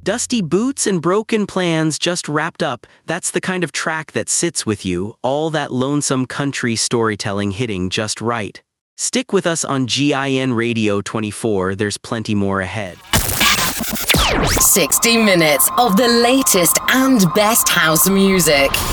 Dusty boots and broken plans just wrapped up. That's the kind of track that sits with you, all that lonesome country storytelling hitting just right. Stick with us on GIN Radio 24, there's plenty more ahead. 60 minutes of the latest and best house music.